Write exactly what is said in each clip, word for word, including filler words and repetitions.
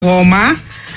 γόμα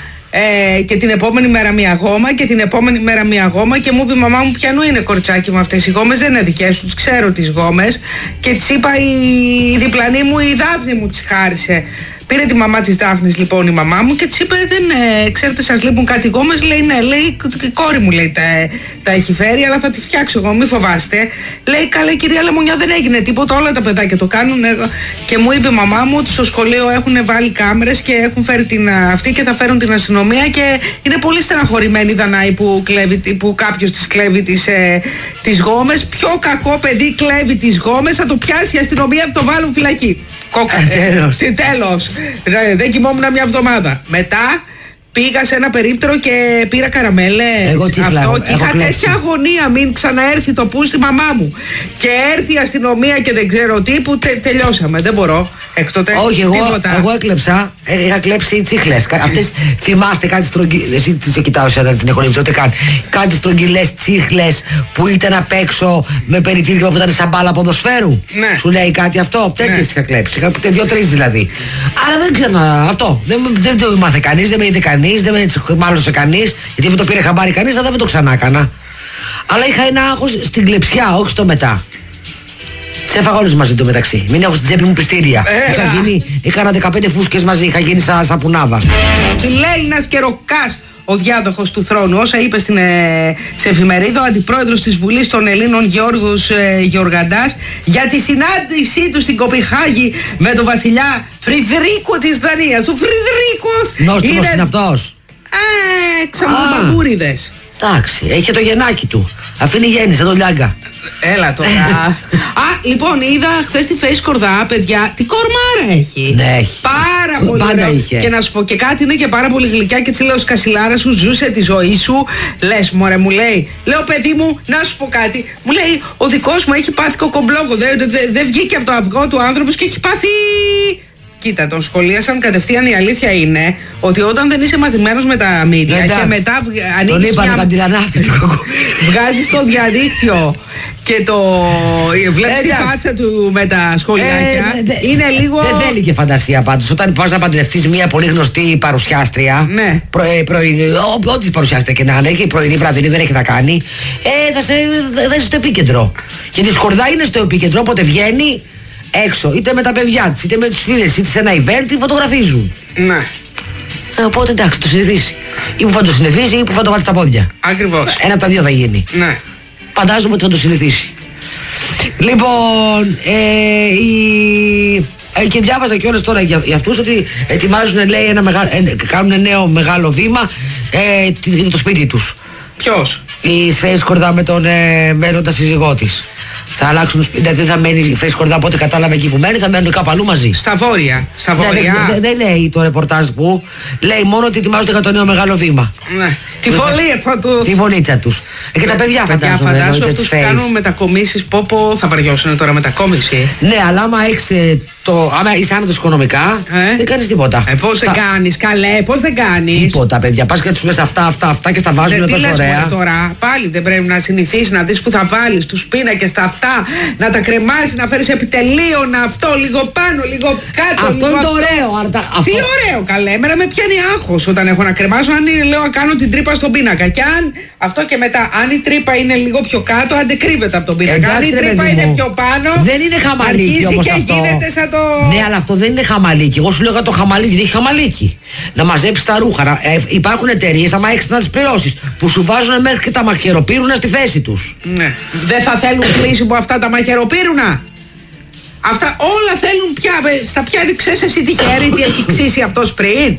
ε, και την επόμενη μέρα μία γόμα και την επόμενη μέρα μία γόμα και μου είπε η μαμά μου πιανού είναι κοριτσάκι μου αυτές οι γόμες, δεν είναι δικές σου, ξέρω τις γόμες και της είπα η, η διπλανή μου η Δάφνη μου τις χάρισε. Πήρε τη μαμά της Δάφνης λοιπόν η μαμά μου και της είπε δεν ε, ξέρετε σας λείπουν κάτι γόμες, λέει ναι, λέει η κόρη μου λέει τα, τα έχει φέρει αλλά θα τη φτιάξω εγώ, μη φοβάστε. Λέει καλέ κυρία Λεμονιά δεν έγινε τίποτα, όλα τα παιδάκια το κάνουν και μου είπε η μαμά μου ότι στο σχολείο έχουν βάλει κάμερες και έχουν φέρει την αυτή και θα φέρουν την αστυνομία και είναι πολύ στεναχωρημένη η Δανάη που, κλέβει, που κάποιος της κλέβει τις, ε, τις γόμες. Πιο κακό παιδί κλέβει τις γόμες, θα το πιάσει η αστυνομία, θα το βάλουν φυλακή. Κόκα, τέλος. Τι τέλος. Δεν κοιμόμουν μια εβδομάδα. Μετά πήγα σε ένα περίπτερο και πήρα καραμέλες. Εγώ τσίχλα, αυτό και είχα τέτοια αγωνία μην ξαναέρθει το πού στη μαμά μου. Και έρθει η αστυνομία και δεν ξέρω τι που τε, τελειώσαμε. Δεν μπορώ. Εκ τότε, όχι, εγώ, εγώ έκλεψα, είχα κλέψει τσίχλες. Αυτές θυμάστε κάτι στρογγυλές. Εσύ σε κοιτάω, εσένα την έχω λείψει, ούτε καν. Κάτι στρογγυλές τσίχλες που ήταν απ' έξω με περιτύλιγμα που ήταν σαν μπάλα ποδοσφαίρου. Ναι. Σου λέει κάτι αυτό. Τέτοιες ναι. είχα κλέψει. Είχα δύο-τρεις δηλαδή. Αλλά δεν ξέρω αυτό. Δεν, δεν το μάθε κανείς, δεν με είδε κανείς, δεν με μάλωσε κανείς. Γιατί δεν το πήρε χαμπάρι κανείς, αλλά δεν το ξανά έκανα. Αλλά είχα ένα άγχος στην κλεψιά, όχι στο μετά. Σε έφαγα όλους μαζί το μεταξύ. Μην έχω στην τσέπη μου πιστήρια. Είχα γίνει, έκανα δεκαπέντε φούσκες μαζί, είχα γίνει σαν σαπουνάδα. Λέινας και Ροκάς, ο διάδοχος του θρόνου, όσα είπε στην, ε, σε εφημερίδα, ο αντιπρόεδρος της Βουλής των Ελλήνων Γιώργος ε, Γεωργαντάς, για τη συνάντησή του στην Κοπεχάγη με τον βασιλιά Φρυδρίκο της Δανίας. Ο Φρυδρίκος νόστιμος είναι αυτός. Ε, ξαμπουμαγκούριδες. Εντάξει, έχει και το γεννάκι του. Αφήνει γέννη, σαν τον Λιάγκα. Έλα τώρα. Α, λοιπόν, είδα χθες τη Face Κορδά, παιδιά, τι κορμάρα έχει. Ναι, έχει. Πάρα πολύ πάντα είχε. Και να σου πω και κάτι, είναι και πάρα πολύ γλυκιά και έτσι λέω σκασιλάρα σου, ζούσε τη ζωή σου. Λες, μωρέ, μου λέει, λέω παιδί μου, να σου πω κάτι. Μου λέει, ο δικός μου έχει πάθει κοκομπλόκο. Δεν δε, δε βγήκε από το αυγό του άνθρωπος και έχει πάθει. Κοίτα, τον σχολίασαν κατευθείαν. Η αλήθεια είναι ότι όταν δεν είσαι μαθημένος με τα μίδια και μετά ανοίγεις μια... βγάζεις το διαδίκτυο και το βλέπεις τη φάτσα του με τα σχολιάκια, ε, δε, είναι λίγο... Δεν θέλει και φαντασία πάντως. Όταν πας να παντρευτείς μια πολύ γνωστή παρουσιάστρια, ναι. προ, ε, πρωινή, ό,τι παρουσιάστρια και να είναι, και η πρωινή βραδινή δεν έχει να κάνει, ε, θα, σε, θα είσαι στο επίκεντρο. Γιατί η Σκορδά είναι στο επίκεντρο, όποτε βγαίνει έξω, είτε με τα παιδιά της, είτε με τους φίλες, είτε σε ένα event, τη φωτογραφίζουν. Ναι. Ε, οπότε εντάξει, το συνηθίσει. Ή που θα το συνηθίσει ή που θα το βάλει στα πόδια. Ακριβώς. Ένα από τα δύο θα γίνει. Ναι. Φαντάζομαι ότι θα το συνηθίσει. Λοιπόν, ε, η... ε, και διάβαζα κιόλας τώρα για, για αυτούς ότι ετοιμάζουν, λέει, ένα μεγα... ε, κάνουν νέο μεγάλο βήμα ε, για το σπίτι τους. Ποιος? Η Face Κορδά με τον ε, μέλλοντα σύζυγό της. Θα αλλάξουν σπίτι, δηλαδή δεν θα μένει η Face Κορδά από ό,τι κατάλαβε εκεί που μένει, θα μένουν κάπου αλλού μαζί. Στα βόρεια. Στα βόρεια. Δεν δε, δε, δε λέει το ρεπορτάζ που λέει μόνο ότι ετοιμάζονται για το νέο μεγάλο βήμα. Ναι. Τη φωλίτσα τους. Τη φωλίτσα τους. Ε, και τα παιδιά φαντάζομαι. Φαντάζομαι αυτούς που κάνουν μετακομίσεις, πω πω θα βαριώσουν τώρα μετακόμιση. Ναι, αλλά άμα έχεις το, άμα είσαι άνετος οικονομικά, ε? δεν κάνεις τίποτα. Ε, πώς δεν κάνεις, καλέ, πώς δεν κάνεις. Τίποτα, παιδιά. Πας και τους λες αυτά, αυτά, αυτά και στα βάζουν τόσο ωραία. Τώρα, πάλι δεν πρέπει να συνηθίσεις να δεις που θα βάλεις τους πίνακες, τα αυτά, να τα κρεμάσεις, να φέρεις επιτελείο, να αυτό, λίγο πάνω, λίγο κάτω. Αυτό λίγο είναι το αυτό. ωραίο. Αρτα... Τι αυτό... ωραίο, καλέ. Εμένα με πιάνει άγχος όταν έχω να κρεμάσω, αν είναι, λέω, να κάνω την τρύπα στον πίνακα. Και αν αυτό και μετά, αν η τρύπα είναι λίγο πιο κάτω, αντεκρύβεται από τον πίνακα. Εντάξει, αν η τρύπα είναι πιο πάνω, δεν είναι χαμαλίκι όμως αυτό. Γίνεται σαν το... Ναι, αλλά αυτό δεν είναι χαμαλίκι. Εγώ σου λέω για το χαμαλίκι, δεν έχει χαμαλίκι. Να μαζέψει τα ρούχα. Να, ε, υπάρχουν εταιρείες, άμα έχεις να τις πληρώσεις, που σου βάζουν μέχρι και τα μαχαιροπύρουνα στη θέση τους. Ναι. Δεν θα θέλουν κλείσιμο αυτά τα μαχαιροπύρουνα. Αυτά όλα θέλουν πια. Στα πιάνει, ξέρεις εσύ τι χέρι, τι έχει ξύσει αυτός πριν.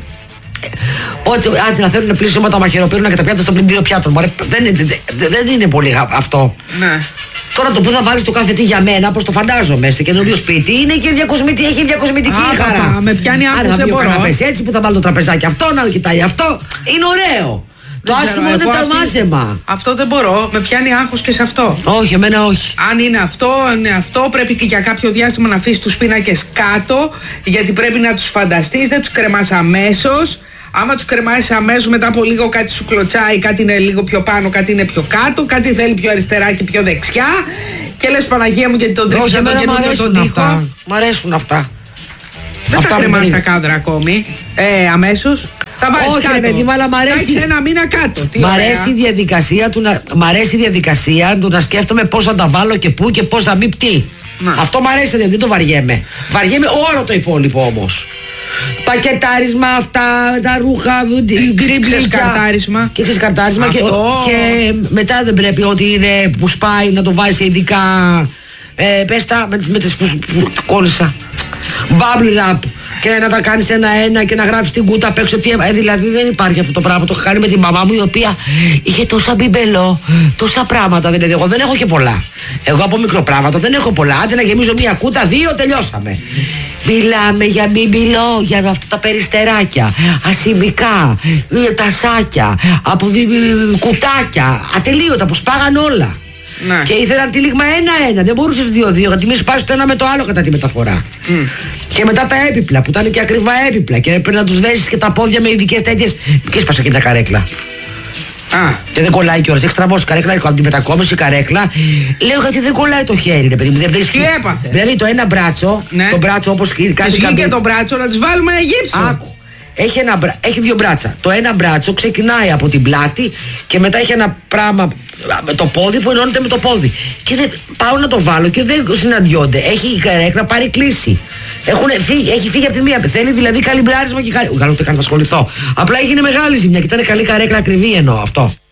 Ότι άντε να θέλουν πλήσιμα τα μαχαιροπύρουνα και τα πιάτα στο πλυντήριο πιάτων. Μωρέ, δεν, δεν, δεν είναι πολύ αυτό. Ναι. Τώρα το που θα βάλεις το κάθε τι για μένα, όπως το φαντάζομαι, σε καινούριο σπίτι, είναι και διακοσμητική, έχει διακοσμητική χαρά. Με πιάνει άγχος, δεν μπορώ. Άρα έτσι που θα βάλω το τραπεζάκι αυτό, να κοιτάει αυτό, είναι ωραίο. Το άσχημο είναι το μάζεμα. Αυτό δεν μπορώ, με πιάνει άγχος και σε αυτό. Όχι, εμένα όχι. Αν είναι αυτό, αν είναι αυτό, πρέπει και για κάποιο διάστημα να αφήσεις τους πίνακες κάτω, γιατί πρέπει να τους φανταστείς, δεν τους κρεμάς αμέσως. Άμα τους κρεμάσεις αμέσως, μετά από λίγο κάτι σου κλωτσάει, κάτι είναι λίγο πιο πάνω, κάτι είναι πιο κάτω, κάτι θέλει πιο αριστερά και πιο δεξιά. Και λες Παναγία μου, γιατί τον τρίχο για τον καινούριο τον τοίχο. Μ' αρέσουν αυτά. Δεν τα κρεμάς τα κάδρα ακόμη. Ε, αμέσως. Τα βάζεις Όχι, κάτω. παιδί μου, αλλά μ' αρέσει. Κάτσε ένα μήνα κάτω. Τι Μ' ωραία. αρέσει η διαδικασία του να, μ' αρέσει η διαδικασία του να σκέφτομαι πώς θα τα βάλω και πού και πώς θα μπει τι. Να. Αυτό μ' αρέσει, δεν το βαριέμαι. Βαριέμαι όλο το υπόλοιπο όμως. Πακετάρισμα αυτά, τα ρούχα, γκριμπλίτσα. Ξεσκαρτάρισμα. Και ξεσκαρτάρισμα. Και, και μετά δεν πρέπει ότι είναι που σπάει να το βάζει σε ειδικά. Ε, πες τα με, με τις που, που κόλλησα. Bubble wrap. Και να τα κάνεις ένα-ένα και να γράφεις την κούτα απ' έξω. Τι, ε, δηλαδή δεν υπάρχει αυτό το πράγμα. Το είχα κάνει με την μαμά μου, η οποία είχε τόσα μπιμπελό, τόσα πράγματα. Δηλαδή, εγώ δεν έχω και πολλά. Εγώ από μικροπράγματα δεν έχω πολλά. Άντε να γεμίζω μία κούτα, δύο, τελειώσαμε. Μιλάμε για μπιμπιλό, για αυτά τα περιστεράκια, ασημικά, τασάκια, από κουτάκια, ατελείωτα που σπάγαν όλα. Ναι. Και ήθελαν τυλίγμα ένα-ένα. Δεν μπορούσε δύο-δύο, γιατί μη σπάσει το ένα με το άλλο κατά τη μεταφορά. Mm. Και μετά τα έπιπλα που ήταν και ακριβά έπιπλα. Και έπρεπε να του δέσει και τα πόδια με ειδικές τέτοιες. Και έσπασα και μια καρέκλα. Α, και δεν κολλάει κιόλας. Έχει στραβώσει η καρέκλα, από τη μετακόμιση η καρέκλα. Λέω γιατί δεν κολλάει το χέρι, ρε παιδί μου. Δεν βρίσκει. Τι έπαθε. Δηλαδή το ένα μπράτσο, ναι. το μπράτσο όπως κάτι καμπί... και το μπράτσο να τις βάλουμε ένα γύψο. Άκου. Έχει, ένα, έχει δύο μπράτσα. Το ένα μπράτσο ξεκινάει από την πλάτη και μετά έχει ένα πράγμα με το πόδι που ενώνεται με το πόδι. Και δεν πάω να το βάλω και δεν συναντιόνται. Έχει η καρέκλα πάρει κλίση. Έχουν φύγει, έχει φύγει από την μία. Θέλει δηλαδή καλυμπράρισμα και καρέκλα. Καλό ούτε καν θα ασχοληθώ. Απλά έγινε μεγάλη ζημιά και ήταν καλή καρέκλα, ακριβή εννοώ αυτό.